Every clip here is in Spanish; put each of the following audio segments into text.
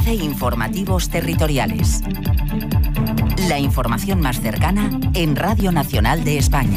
ofrece informativos territoriales. La información más cercana en Radio Nacional de España.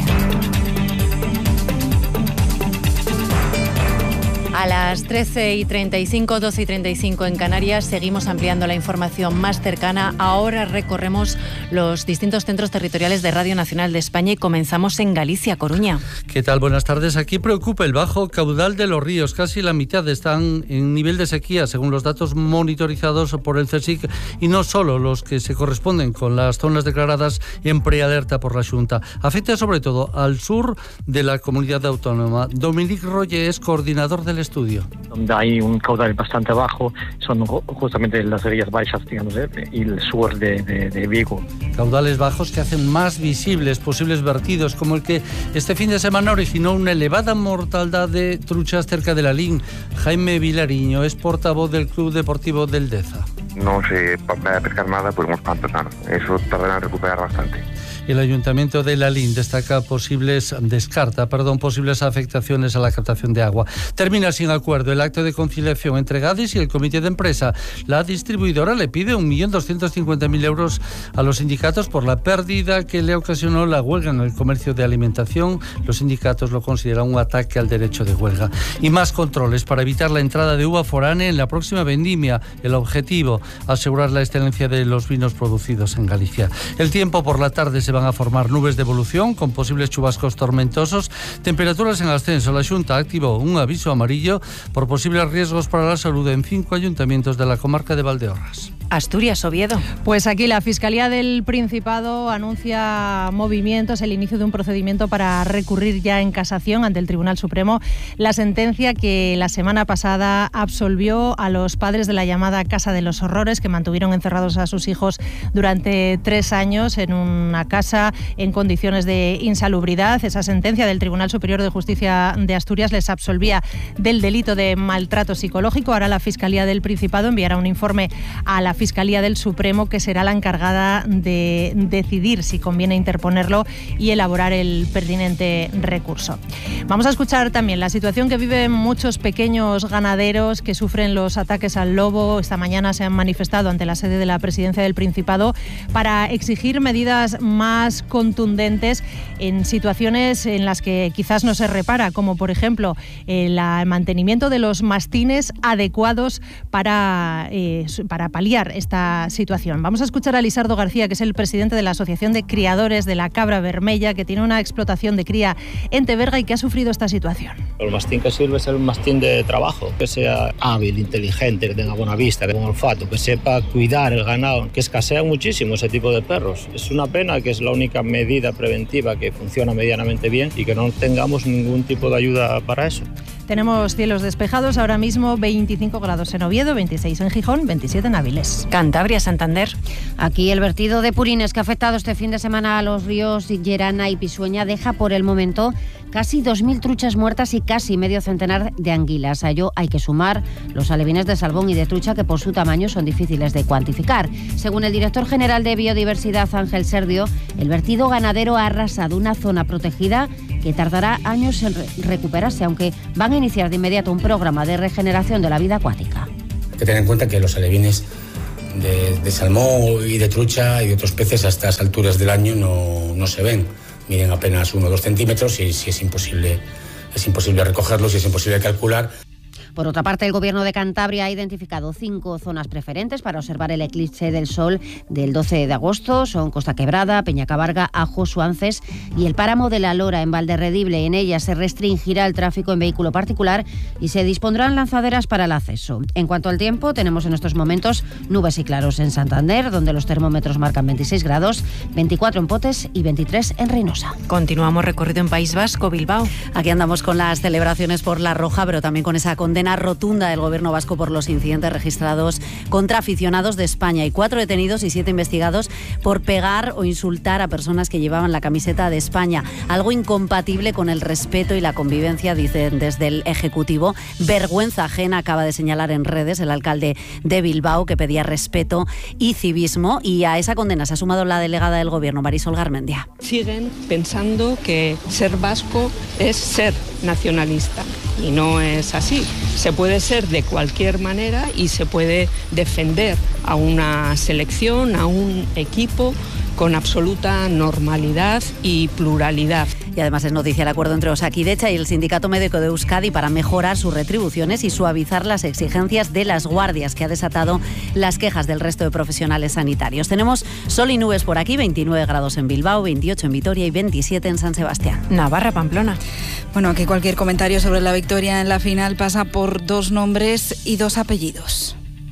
A las 13:35, 12:35 en Canarias, seguimos ampliando la información más cercana. Ahora recorremos los distintos centros territoriales de Radio Nacional de España y comenzamos en Galicia, Coruña. ¿Qué tal? Buenas tardes. Aquí preocupa el bajo caudal de los ríos. Casi la mitad están en nivel de sequía, según los datos monitorizados por el CSIC, y no solo los que se corresponden con las zonas declaradas en prealerta por la Xunta. Afecta sobre todo al sur de la comunidad autónoma. Dominic Rolle es coordinador del estudio. Donde hay un caudal bastante bajo son justamente las Rías Baixas, digamos, y el sur de Vigo. Caudales bajos que hacen más visibles posibles vertidos, como el que este fin de semana originó una elevada mortalidad de truchas cerca de Lalín. Jaime Vilariño es portavoz del Club Deportivo del Deza. No se va a pescar nada por unos cuantos años. Eso tardará en recuperar bastante. El Ayuntamiento de Lalín descarta posibles afectaciones a la captación de agua. Termina sin acuerdo el acto de conciliación entre Gadis y el comité de empresa. La distribuidora le pide 1.250.000 euros a los sindicatos por la pérdida que le ocasionó la huelga en el comercio de alimentación. Los sindicatos lo consideran un ataque al derecho de huelga. Y más controles para evitar la entrada de uva foránea en la próxima vendimia. El objetivo, asegurar la excelencia de los vinos producidos en Galicia. El tiempo: por la tarde se van a formar nubes de evolución con posibles chubascos tormentosos, temperaturas en ascenso. La Xunta activó un aviso amarillo por posibles riesgos para la salud en 5 ayuntamientos de la comarca de Valdeorras. Asturias, Oviedo. Pues aquí la Fiscalía del Principado anuncia movimientos, el inicio de un procedimiento para recurrir ya en casación ante el Tribunal Supremo la sentencia que la semana pasada absolvió a los padres de la llamada Casa de los Horrores, que mantuvieron encerrados a sus hijos durante 3 años en una casa en condiciones de insalubridad. Esa sentencia del Tribunal Superior de Justicia de Asturias les absolvía del delito de maltrato psicológico. Ahora la Fiscalía del Principado enviará un informe a la Fiscalía del Supremo, que será la encargada de decidir si conviene interponerlo y elaborar el pertinente recurso. Vamos a escuchar también la situación que viven muchos pequeños ganaderos que sufren los ataques al lobo. Esta mañana se han manifestado ante la sede de la Presidencia del Principado para exigir medidas más contundentes en situaciones en las que quizás no se repara, como por ejemplo el mantenimiento de los mastines adecuados para paliar esta situación. Vamos a escuchar a Lisardo García, que es el presidente de la Asociación de Criadores de la Cabra Vermella, que tiene una explotación de cría en Teberga y que ha sufrido esta situación. El mastín que sirve es ser un mastín de trabajo, que sea hábil, inteligente, que tenga buena vista, que tenga un olfato, que sepa cuidar el ganado, que escasea muchísimo ese tipo de perros. Es una pena que es la única medida preventiva que funciona medianamente bien y que no tengamos ningún tipo de ayuda para eso. Tenemos cielos despejados, ahora mismo 25 grados en Oviedo, 26 en Gijón, 27 en Áviles. Cantabria, Santander. Aquí el vertido de purines que ha afectado este fin de semana a los ríos Llerana y Pisueña deja por el momento casi 2.000 truchas muertas y casi medio centenar de anguilas. A ello hay que sumar los alevines de salmón y de trucha, que por su tamaño son difíciles de cuantificar. Según el director general de Biodiversidad, Ángel Serdio, el vertido ganadero ha arrasado una zona protegida que tardará años en recuperarse, aunque van a iniciar de inmediato un programa de regeneración de la vida acuática. Hay que tener en cuenta que los alevines de salmón y de trucha y de otros peces a estas alturas del año no se ven. Miden apenas 1 o 2 centímetros y es imposible recogerlos y es imposible calcular. Por otra parte, el Gobierno de Cantabria ha identificado 5 zonas preferentes para observar el eclipse del Sol del 12 de agosto. Son Costa Quebrada, Peñacabarga, Ajo, Suances y el Páramo de la Lora, en Valderredible. En ella se restringirá el tráfico en vehículo particular y se dispondrán lanzaderas para el acceso. En cuanto al tiempo, tenemos en estos momentos nubes y claros en Santander, donde los termómetros marcan 26 grados, 24 en Potes y 23 en Reynosa. Continuamos recorrido en País Vasco, Bilbao. Aquí andamos con las celebraciones por la Roja, pero también con esa condena rotunda del Gobierno vasco por los incidentes registrados contra aficionados de España. Hay 4 detenidos y 7 investigados por pegar o insultar a personas que llevaban la camiseta de España. Algo incompatible con el respeto y la convivencia, dicen desde el Ejecutivo. Vergüenza ajena, acaba de señalar en redes el alcalde de Bilbao, que pedía respeto y civismo. Y a esa condena se ha sumado la delegada del Gobierno, Marisol Garmendia. Siguen pensando que ser vasco es ser nacionalista. y no es así. Se puede ser de cualquier manera y se puede defender a una selección, a un equipo con absoluta normalidad y pluralidad. Y además es noticia el acuerdo entre Osakidetza y el Sindicato Médico de Euskadi para mejorar sus retribuciones y suavizar las exigencias de las guardias, que ha desatado las quejas del resto de profesionales sanitarios. Tenemos sol y nubes por aquí, 29 grados en Bilbao, 28 en Vitoria y 27 en San Sebastián. Navarra, Pamplona. Bueno, aquí cualquier comentario sobre la victoria en la final pasa por 2 nombres y 2 apellidos.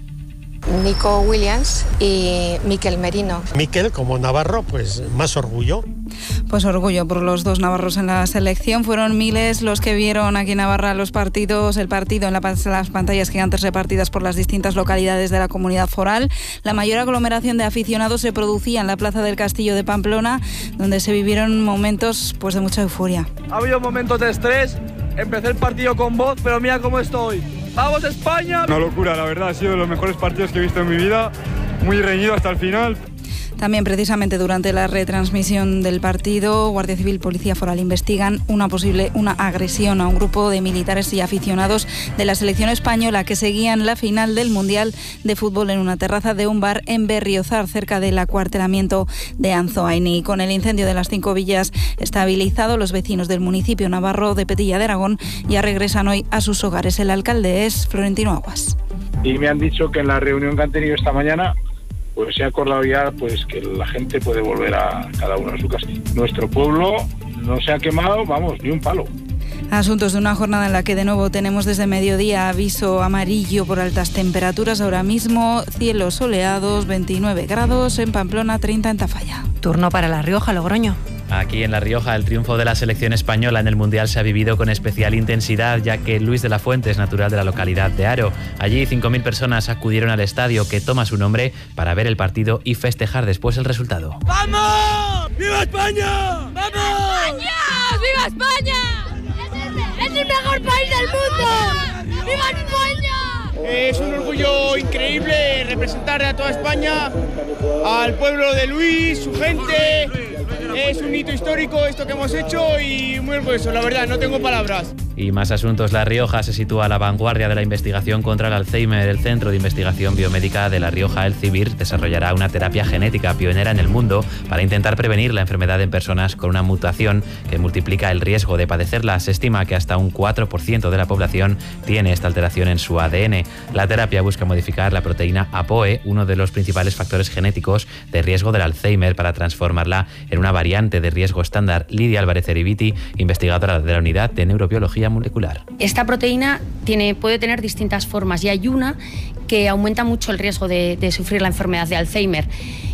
Nico Williams y Mikel Merino. Mikel, como navarro, pues más orgullo. Pues orgullo por los 2 navarros en la selección. Fueron miles los que vieron aquí en Navarra el partido en las pantallas gigantes repartidas por las distintas localidades de la comunidad foral. La mayor aglomeración de aficionados se producía en la plaza del Castillo de Pamplona, donde se vivieron momentos pues de mucha euforia. Ha habido momentos de estrés. Empecé el partido con voz, pero mira cómo estoy. ¡Vamos España! Una locura, la verdad, ha sido de los mejores partidos que he visto en mi vida, muy reñido hasta el final. También precisamente durante la retransmisión del partido, Guardia Civil y Policía Foral investigan una agresión a un grupo de militares y aficionados de la selección española que seguían la final del Mundial de Fútbol en una terraza de un bar en Berriozar, cerca del acuartelamiento de Anzoáin. Con el incendio de las 5 villas estabilizado, los vecinos del municipio navarro de Petilla de Aragón ya regresan hoy a sus hogares. El alcalde es Florentino Aguas. Y me han dicho que en la reunión que han tenido esta mañana pues se ha acordado ya pues que la gente puede volver a cada uno a su casa. Nuestro pueblo no se ha quemado, vamos, ni un palo. Asuntos de una jornada en la que de nuevo tenemos desde mediodía aviso amarillo por altas temperaturas. Ahora mismo cielos soleados, 29 grados en Pamplona, 30 en Tafalla. Turno para La Rioja, Logroño. Aquí en La Rioja, el triunfo de la selección española en el Mundial se ha vivido con especial intensidad, ya que Luis de la Fuente es natural de la localidad de Haro. Allí 5.000 personas acudieron al estadio que toma su nombre para ver el partido y festejar después el resultado. ¡Vamos! ¡Viva España! ¡Vamos! ¡España! ¡Viva España! ¡Es el mejor país del mundo! ¡Viva España! Es un orgullo increíble representar a toda España, al pueblo de Luis, su gente. Es un hito histórico esto que hemos hecho y muy orgulloso, la verdad, no tengo palabras. Y más asuntos. La Rioja se sitúa a la vanguardia de la investigación contra el Alzheimer. El Centro de Investigación Biomédica de La Rioja, el CIBIR, desarrollará una terapia genética pionera en el mundo para intentar prevenir la enfermedad en personas con una mutación que multiplica el riesgo de padecerla. Se estima que hasta un 4% de la población tiene esta alteración en su ADN. La terapia busca modificar la proteína APOE, uno de los principales factores genéticos de riesgo del Alzheimer, para transformarla en una variante de riesgo estándar. Lidia Álvarez Eribiti, investigadora de la Unidad de Neurobiología Molecular. Esta proteína puede tener distintas formas y hay una que aumenta mucho el riesgo de sufrir la enfermedad de Alzheimer.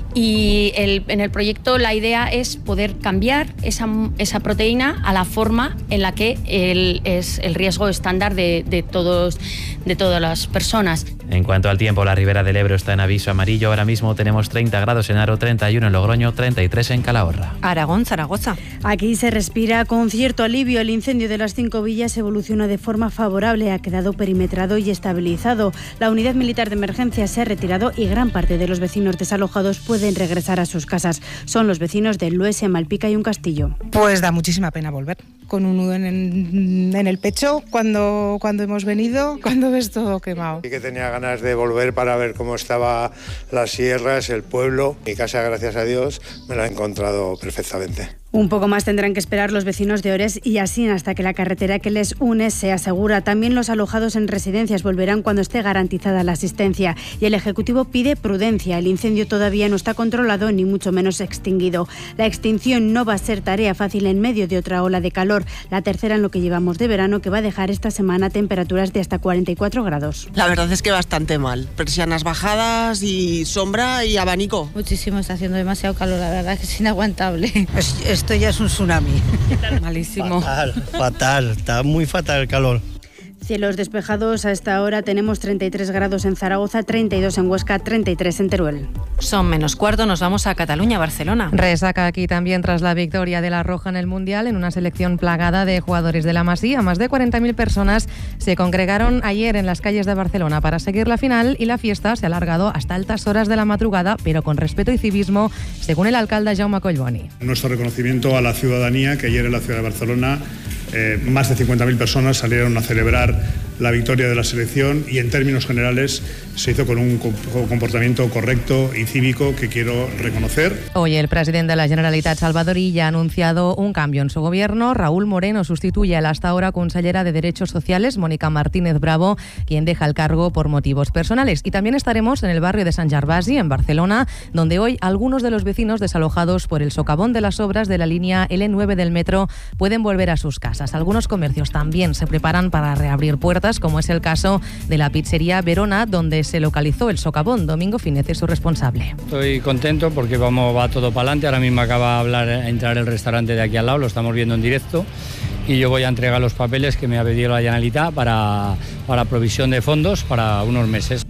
Y en el proyecto la idea es poder cambiar esa proteína a la forma en la que es el riesgo estándar de todas las personas. En cuanto al tiempo, la Ribera del Ebro está en aviso amarillo. Ahora mismo tenemos 30 grados en Haro, 31 en Logroño, 33 en Calahorra. Aragón, Zaragoza. Aquí se respira con cierto alivio. El incendio de las 5 villas evoluciona de forma favorable. Ha quedado perimetrado y estabilizado. La unidad militar de emergencia se ha retirado y gran parte de los vecinos desalojados pueden regresar a sus casas. Son los vecinos de Luese, Malpica y Un Castillo. Pues da muchísima pena volver. Con un nudo en el pecho cuando hemos venido, cuando ves todo quemado. Y que tenía ganas de volver para ver cómo estaban las sierras, el pueblo. Mi casa, gracias a Dios, me la he encontrado perfectamente. Un poco más tendrán que esperar los vecinos de Ores y Asín hasta que la carretera que les une sea segura. También los alojados en residencias volverán cuando esté garantizada la asistencia. Y el Ejecutivo pide prudencia. El incendio todavía no está controlado ni mucho menos extinguido. La extinción no va a ser tarea fácil en medio de otra ola de calor, la tercera en lo que llevamos de verano, que va a dejar esta semana temperaturas de hasta 44 grados. La verdad es que bastante mal. Persianas bajadas y sombra y abanico. Muchísimo, está haciendo demasiado calor, la verdad que es inaguantable. Esto ya es un tsunami. Malísimo. Fatal, está muy fatal el calor. Cielos despejados, a esta hora tenemos 33 grados en Zaragoza, 32 en Huesca, 33 en Teruel. Son menos cuarto, nos vamos a Cataluña, Barcelona. Resaca aquí también tras la victoria de la Roja en el Mundial en una selección plagada de jugadores de la Masía. Más de 40.000 personas se congregaron ayer en las calles de Barcelona para seguir la final y la fiesta se ha alargado hasta altas horas de la madrugada, pero con respeto y civismo, según el alcalde Jaume Collboni. Nuestro reconocimiento a la ciudadanía que ayer en la ciudad de Barcelona más de 50.000 personas salieron a celebrar la victoria de la selección y en términos generales se hizo con un comportamiento correcto y cívico que quiero reconocer. Hoy el presidente de la Generalitat salvadorí ya ha anunciado un cambio en su gobierno. Raúl Moreno sustituye a la hasta ahora consellera de Derechos Sociales, Mónica Martínez Bravo, quien deja el cargo por motivos personales. Y también estaremos en el barrio de Sant Gervasi, en Barcelona, donde hoy algunos de los vecinos desalojados por el socavón de las obras de la línea L9 del metro pueden volver a sus casas. Algunos comercios también se preparan para reabrir puertas, como es el caso de la pizzería Verona, donde se localizó el socavón. Domingo Finez es su responsable. Estoy contento porque va todo para adelante. Ahora mismo acaba de entrar el restaurante de aquí al lado, lo estamos viendo en directo. Y yo voy a entregar los papeles que me ha pedido la Generalitat para provisión de fondos para unos meses.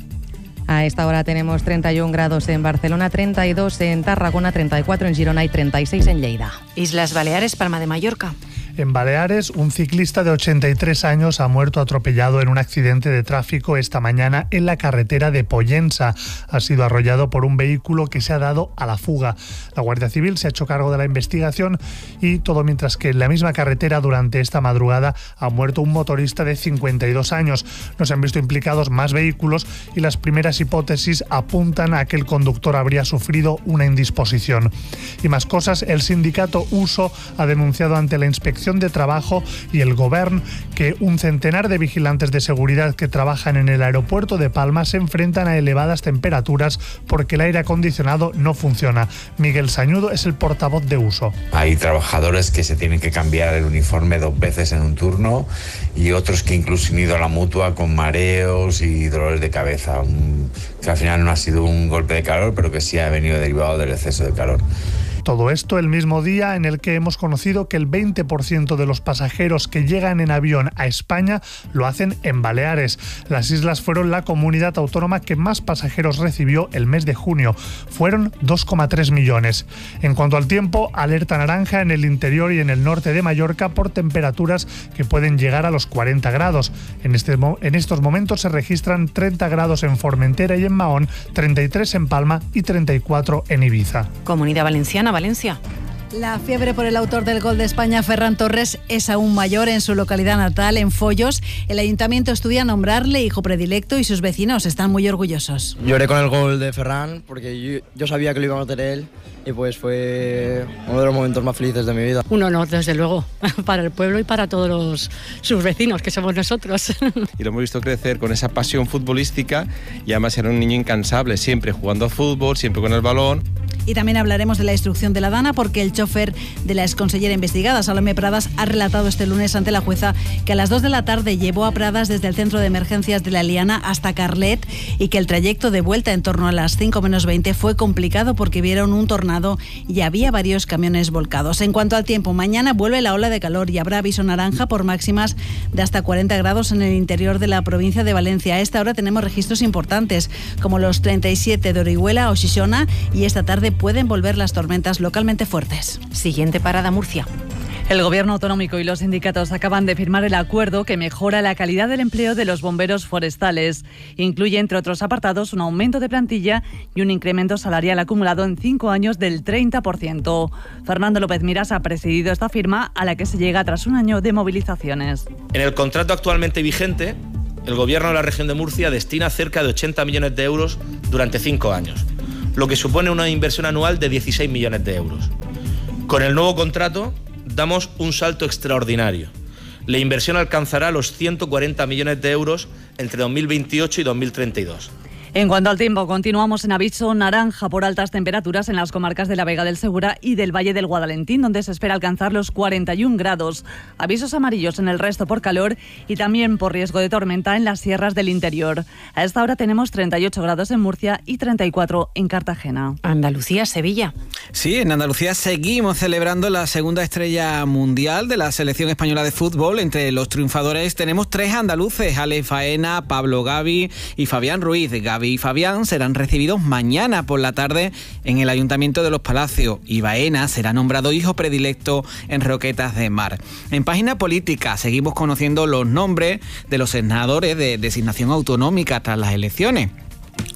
A esta hora tenemos 31 grados en Barcelona, 32 en Tarragona, 34 en Girona y 36 en Lleida. Islas Baleares, Palma de Mallorca. En Baleares, un ciclista de 83 años ha muerto atropellado en un accidente de tráfico esta mañana en la carretera de Pollensa. Ha sido arrollado por un vehículo que se ha dado a la fuga. La Guardia Civil se ha hecho cargo de la investigación y todo mientras que en la misma carretera durante esta madrugada ha muerto un motorista de 52 años. No se han visto implicados más vehículos y las primeras hipótesis apuntan a que el conductor habría sufrido una indisposición. Y más cosas, el sindicato USO ha denunciado ante la Inspección de Trabajo y el Govern que un centenar de vigilantes de seguridad que trabajan en el aeropuerto de Palma se enfrentan a elevadas temperaturas porque el aire acondicionado no funciona. Miguel Sañudo es el portavoz de USO. Hay trabajadores que se tienen que cambiar el uniforme 2 veces en un turno y otros que incluso han ido a la mutua con mareos y dolores de cabeza, que al final no ha sido un golpe de calor, pero que sí ha venido derivado del exceso de calor. Todo esto el mismo día en el que hemos conocido que el 20% de los pasajeros que llegan en avión a España lo hacen en Baleares. Las islas fueron la comunidad autónoma que más pasajeros recibió el mes de junio. Fueron 2,3 millones. En cuanto al tiempo, alerta naranja en el interior y en el norte de Mallorca por temperaturas que pueden llegar a los 40 grados. En estos momentos se registran 30 grados en Formentera y en Mahón, 33 en Palma y 34 en Ibiza. Comunidad Valenciana, Valencia. La fiebre por el autor del gol de España, Ferran Torres, es aún mayor en su localidad natal, en Follos. El ayuntamiento estudia nombrarle hijo predilecto y sus vecinos están muy orgullosos. Lloré con el gol de Ferran porque yo sabía que lo iba a meter él y pues fue uno de los momentos más felices de mi vida. Un honor, desde luego, para el pueblo y para todos sus vecinos, que somos nosotros. Y lo hemos visto crecer con esa pasión futbolística y además era un niño incansable, siempre jugando a fútbol, siempre con el balón. Y también hablaremos de la instrucción de la Dana porque el chofer de la exconsellera investigada, Salomé Pradas, ha relatado este lunes ante la jueza que a las 2 de la tarde llevó a Pradas desde el centro de emergencias de la Liana hasta Carlet y que el trayecto de vuelta en torno a las 5 menos 20 fue complicado porque vieron un tornado y había varios camiones volcados. En cuanto al tiempo, mañana vuelve la ola de calor y habrá aviso naranja por máximas de hasta 40 grados en el interior de la provincia de Valencia. A esta hora tenemos registros importantes como los 37 de Orihuela o Xixona y esta tarde pueden volver las tormentas localmente fuertes. Siguiente parada, Murcia. El Gobierno autonómico y los sindicatos acaban de firmar el acuerdo que mejora la calidad del empleo de los bomberos forestales. Incluye, entre otros apartados, un aumento de plantilla y un incremento salarial acumulado en 5 años del 30%. Fernando López Miras ha presidido esta firma a la que se llega tras un año de movilizaciones. En el contrato actualmente vigente, el Gobierno de la región de Murcia destina cerca de 80 millones de euros durante 5 años, lo que supone una inversión anual de 16 millones de euros. Con el nuevo contrato damos un salto extraordinario. La inversión alcanzará los 140 millones de euros entre 2028 y 2032. En cuanto al tiempo, continuamos en aviso naranja por altas temperaturas en las comarcas de la Vega del Segura y del Valle del Guadalentín, donde se espera alcanzar los 41 grados. Avisos amarillos en el resto por calor y también por riesgo de tormenta en las sierras del interior. A esta hora tenemos 38 grados en Murcia y 34 en Cartagena. Andalucía, Sevilla. Sí, en Andalucía seguimos celebrando la segunda estrella mundial de la selección española de fútbol. Entre los triunfadores tenemos 3 andaluces, Alex Faena, Pablo Gavi y Fabián Ruiz. Gavi y Fabián serán recibidos mañana por la tarde en el Ayuntamiento de Los Palacios y Baena será nombrado hijo predilecto en Roquetas de Mar. En página política seguimos conociendo los nombres de los senadores de designación autonómica tras las elecciones.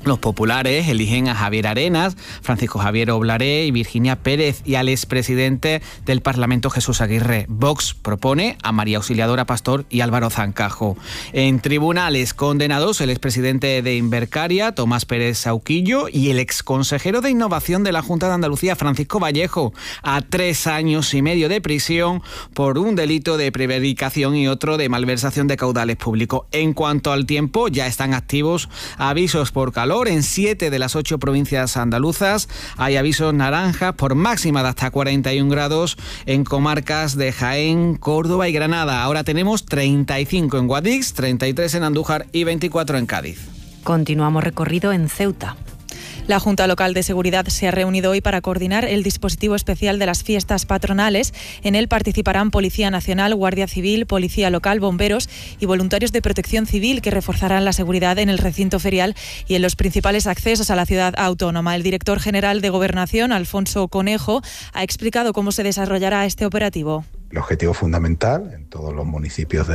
Los populares eligen a Javier Arenas, Francisco Javier Oblaré y Virginia Pérez, y al expresidente del Parlamento, Jesús Aguirre. Vox propone a María Auxiliadora Pastor y Álvaro Zancajo. En tribunales condenados el expresidente de Invercaria, Tomás Pérez Sauquillo, y el exconsejero de Innovación de la Junta de Andalucía, Francisco Vallejo, a 3 años y medio de prisión por un delito de prevaricación y otro de malversación de caudales públicos. En cuanto al tiempo, ya están activos avisos por calor. En 7 de las 8 provincias andaluzas hay avisos naranjas por máxima de hasta 41 grados en comarcas de Jaén, Córdoba y Granada. Ahora tenemos 35 en Guadix, 33 en Andújar y 24 en Cádiz. Continuamos recorrido en Ceuta. La Junta Local de Seguridad se ha reunido hoy para coordinar el dispositivo especial de las fiestas patronales. En él participarán Policía Nacional, Guardia Civil, Policía Local, bomberos y voluntarios de Protección Civil, que reforzarán la seguridad en el recinto ferial y en los principales accesos a la ciudad autónoma. El director general de Gobernación, Alfonso Conejo, ha explicado cómo se desarrollará este operativo. El objetivo fundamental en todos los municipios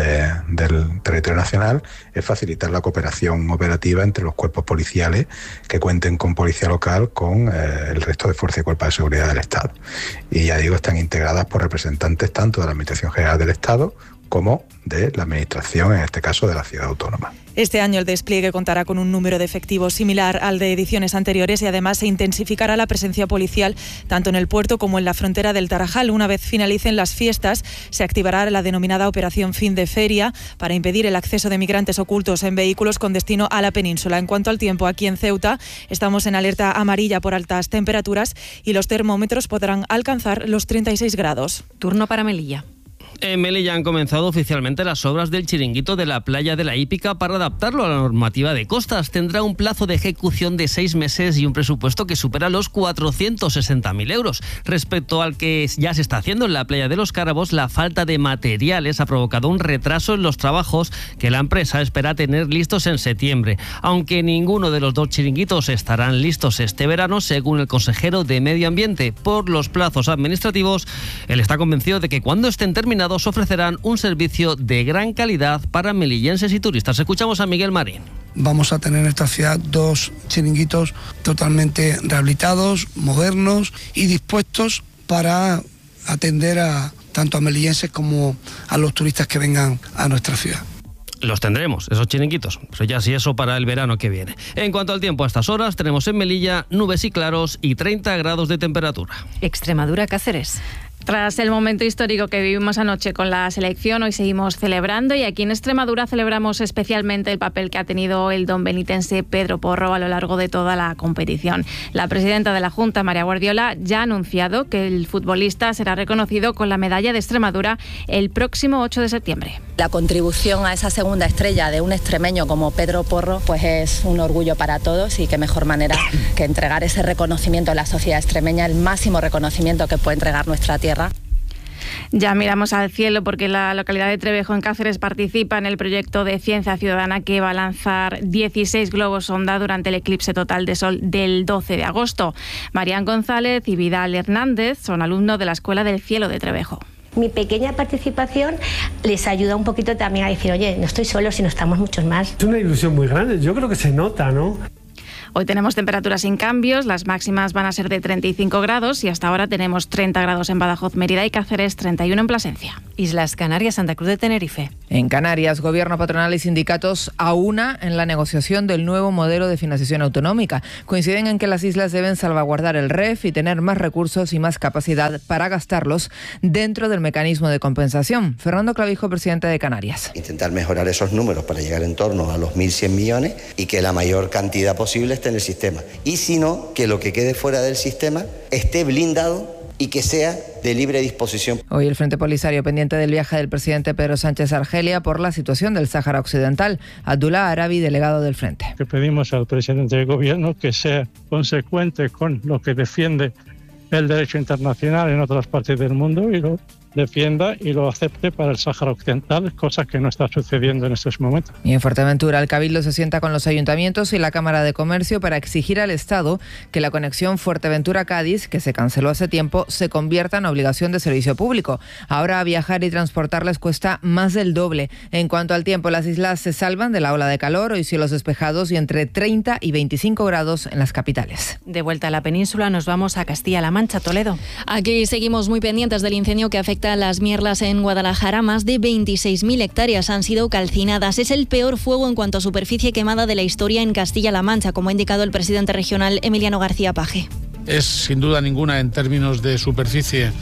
del territorio nacional es facilitar la cooperación operativa entre los cuerpos policiales que cuenten con policía local con el resto de fuerzas y cuerpos de seguridad del Estado. Y ya digo, están integradas por representantes tanto de la Administración General del Estado como de la Administración, en este caso de la ciudad autónoma. Este año el despliegue contará con un número de efectivos similar al de ediciones anteriores y además se intensificará la presencia policial tanto en el puerto como en la frontera del Tarajal. Una vez finalicen las fiestas, se activará la denominada Operación Fin de Feria para impedir el acceso de migrantes ocultos en vehículos con destino a la península. En cuanto al tiempo, aquí en Ceuta estamos en alerta amarilla por altas temperaturas y los termómetros podrán alcanzar los 36 grados. Turno para Melilla. En Melilla han comenzado oficialmente las obras del chiringuito de la playa de la Hípica para adaptarlo a la normativa de costas. Tendrá un plazo de ejecución de 6 meses y un presupuesto que supera los 460.000 euros. Respecto al que ya se está haciendo en la playa de los Cárabos, la falta de materiales ha provocado un retraso en los trabajos que la empresa espera tener listos en septiembre. Aunque ninguno de los 2 chiringuitos estarán listos este verano, según el consejero de Medio Ambiente. Por los plazos administrativos, él está convencido de que cuando estén terminados ofrecerán un servicio de gran calidad para melillenses y turistas. Escuchamos a Miguel Marín. Vamos a tener en esta ciudad 2 chiringuitos totalmente rehabilitados, modernos y dispuestos para atender tanto a melillenses como a los turistas que vengan a nuestra ciudad. Los tendremos, esos chiringuitos, pero ya sí eso para el verano que viene. En cuanto al tiempo, a estas horas tenemos en Melilla nubes y claros y 30 grados de temperatura. Extremadura, Cáceres. Tras el momento histórico que vivimos anoche con la selección, hoy seguimos celebrando y aquí en Extremadura celebramos especialmente el papel que ha tenido el don benitense Pedro Porro a lo largo de toda la competición. La presidenta de la Junta, María Guardiola, ya ha anunciado que el futbolista será reconocido con la medalla de Extremadura el próximo 8 de septiembre. La contribución a esa segunda estrella de un extremeño como Pedro Porro pues es un orgullo para todos y qué mejor manera que entregar ese reconocimiento a la sociedad extremeña, el máximo reconocimiento que puede entregar nuestra tierra. Ya miramos al cielo porque la localidad de Trevejo en Cáceres participa en el proyecto de Ciencia Ciudadana que va a lanzar 16 globos sonda durante el eclipse total de sol del 12 de agosto. Marián González y Vidal Hernández son alumnos de la Escuela del Cielo de Trevejo. Mi pequeña participación les ayuda un poquito también a decir, oye, no estoy solo, sino estamos muchos más. Es una ilusión muy grande, yo creo que se nota, ¿no? Hoy tenemos temperaturas sin cambios, las máximas van a ser de 35 grados y hasta ahora tenemos 30 grados en Badajoz, Mérida y Cáceres, 31 en Plasencia. Islas Canarias, Santa Cruz de Tenerife. En Canarias, gobierno, patronal y sindicatos a una en la negociación del nuevo modelo de financiación autonómica. Coinciden en que las islas deben salvaguardar el REF y tener más recursos y más capacidad para gastarlos dentro del mecanismo de compensación. Fernando Clavijo, presidente de Canarias. Intentar mejorar esos números para llegar en torno a los 1.100 millones y que la mayor cantidad posible esté en el sistema. Y si no, que lo que quede fuera del sistema esté blindado y que sea de libre disposición. Hoy el Frente Polisario pendiente del viaje del presidente Pedro Sánchez a Argelia por la situación del Sáhara Occidental. Abdullah Arabi, delegado del Frente. Que pedimos al presidente del gobierno que sea consecuente con lo que defiende el derecho internacional en otras partes del mundo y lo defienda y lo acepte para el Sáhara Occidental, cosa que no está sucediendo en estos momentos. Y en Fuerteventura, el Cabildo se sienta con los ayuntamientos y la Cámara de Comercio para exigir al Estado que la conexión Fuerteventura-Cádiz, que se canceló hace tiempo, se convierta en obligación de servicio público. Ahora viajar y transportar les cuesta más del doble. En cuanto al tiempo, las islas se salvan de la ola de calor, hoy cielos despejados y entre 30 y 25 grados en las capitales. De vuelta a la península, nos vamos a Castilla-La Mancha, Toledo. Aquí seguimos muy pendientes del incendio que afecta a las Mierlas en Guadalajara. Más de 26.000 hectáreas han sido calcinadas. Es el peor fuego en cuanto a superficie quemada de la historia en Castilla-La Mancha, como ha indicado el presidente regional Emiliano García Paje. Es sin duda ninguna, en términos de superficie,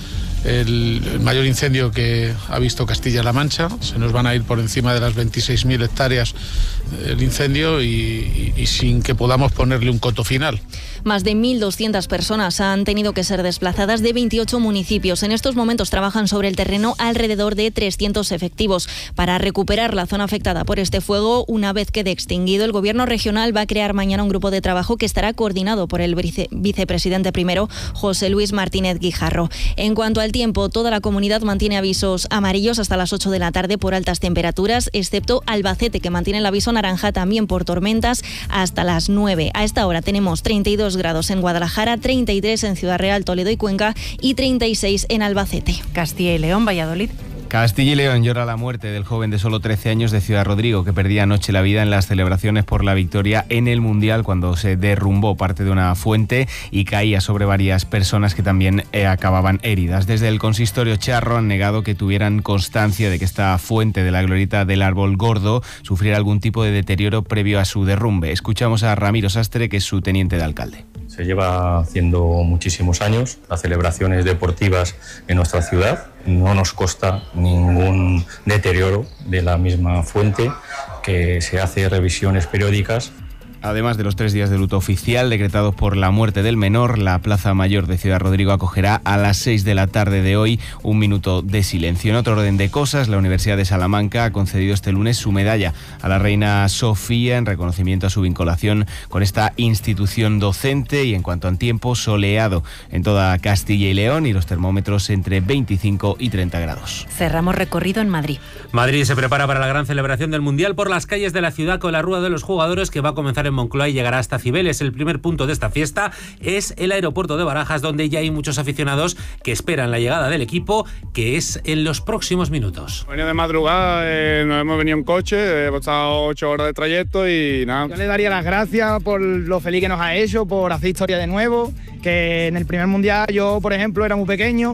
el mayor incendio que ha visto Castilla-La Mancha. Se nos van a ir por encima de las 26.000 hectáreas el incendio y sin que podamos ponerle un coto final. Más de 1.200 personas han tenido que ser desplazadas de 28 municipios. En estos momentos trabajan sobre el terreno alrededor de 300 efectivos. Para recuperar la zona afectada por este fuego, una vez quede extinguido, el Gobierno regional va a crear mañana un grupo de trabajo que estará coordinado por el vicepresidente primero, José Luis Martínez Guijarro. En cuanto al tiempo, toda la comunidad mantiene avisos amarillos hasta las 8 de la tarde por altas temperaturas, excepto Albacete, que mantiene el aviso naranja también por tormentas hasta las 9. A esta hora tenemos 32 grados en Guadalajara, 33 en Ciudad Real, Toledo y Cuenca y 36 en Albacete. Castilla y León, Valladolid. Castilla y León llora la muerte del joven de solo 13 años de Ciudad Rodrigo, que perdía anoche la vida en las celebraciones por la victoria en el Mundial cuando se derrumbó parte de una fuente y caía sobre varias personas que también acababan heridas. Desde el consistorio charro han negado que tuvieran constancia de que esta fuente de la glorieta del Árbol Gordo sufriera algún tipo de deterioro previo a su derrumbe. Escuchamos a Ramiro Sastre, que es su teniente de alcalde. Se lleva haciendo muchísimos años las celebraciones deportivas en nuestra ciudad. No nos consta ningún deterioro de la misma fuente, que se hace revisiones periódicas. Además de los 3 días de luto oficial decretados por la muerte del menor, la Plaza Mayor de Ciudad Rodrigo acogerá a las 6 de la tarde de hoy un minuto de silencio. En otro orden de cosas, la Universidad de Salamanca ha concedido este lunes su medalla a la reina Sofía en reconocimiento a su vinculación con esta institución docente. Y en cuanto al tiempo, soleado en toda Castilla y León y los termómetros entre 25 y 30 grados. Cerramos recorrido en Madrid. Madrid se prepara para la gran celebración del Mundial por las calles de la ciudad con la Rúa de los Jugadores, que va a comenzar en Moncloa y llegará hasta Cibeles. El primer punto de esta fiesta es el aeropuerto de Barajas, donde ya hay muchos aficionados que esperan la llegada del equipo, que es en los próximos minutos. Venía de madrugada, nos hemos venido en coche, hemos estado 8 horas de trayecto y nada. Yo le daría las gracias por lo feliz que nos ha hecho, por hacer historia de nuevo, que en el primer mundial yo, por ejemplo, era muy pequeño.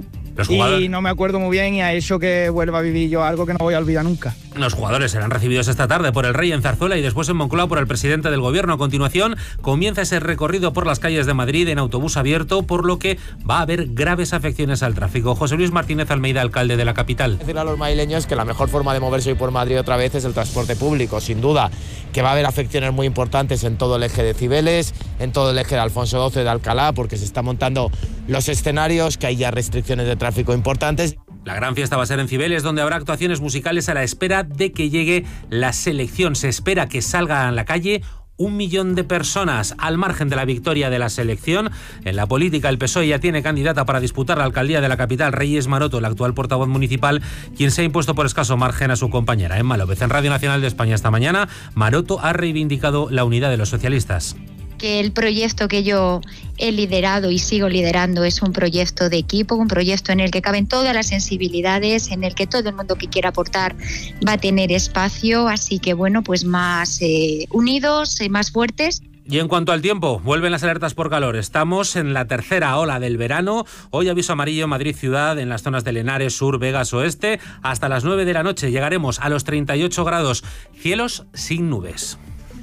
Y no me acuerdo muy bien y ha hecho que vuelva a vivir yo algo que no voy a olvidar nunca. Los jugadores serán recibidos esta tarde por el Rey en Zarzuela y después en Moncloa por el presidente del Gobierno. A continuación comienza ese recorrido por las calles de Madrid en autobús abierto, por lo que va a haber graves afecciones al tráfico. José Luis Martínez Almeida, alcalde de la capital. Decirle a los madrileños que la mejor forma de moverse hoy por Madrid otra vez es el transporte público. Sin duda que va a haber afecciones muy importantes en todo el eje de Cibeles, en todo el eje de Alfonso XII de Alcalá, porque se están montando los escenarios, que hay ya restricciones de tráfico importantes. La gran fiesta va a ser en Cibeles, donde habrá actuaciones musicales a la espera de que llegue la selección. Se espera que salga a la calle 1 millón de personas. Al margen de la victoria de la selección, en la política el PSOE ya tiene candidata para disputar la alcaldía de la capital. Reyes Maroto, el actual portavoz municipal, quien se ha impuesto por escaso margen a su compañera Emma López. En Radio Nacional de España esta mañana, Maroto ha reivindicado la unidad de los socialistas. Que el proyecto que yo he liderado y sigo liderando es un proyecto de equipo, un proyecto en el que caben todas las sensibilidades, en el que todo el mundo que quiera aportar va a tener espacio, así que bueno, pues más unidos y más fuertes. Y en cuanto al tiempo, vuelven las alertas por calor. Estamos en la tercera ola del verano. Hoy aviso amarillo Madrid ciudad, en las zonas de Lenares, Sur, Vegas, Oeste. Hasta las 9 de la noche llegaremos a los 38 grados. Cielos sin nubes.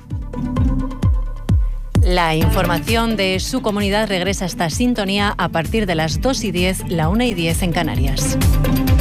La información de su comunidad regresa a esta sintonía a partir de las 2:10, la 1:10 en Canarias.